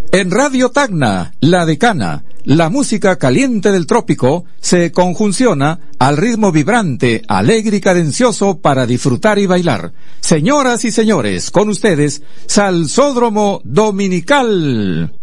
En Radio Tacna, La Decana, la música caliente del trópico se conjunciona al ritmo vibrante, alegre y cadencioso para disfrutar y bailar. Señoras y señores, con ustedes, Salsódromo Dominical.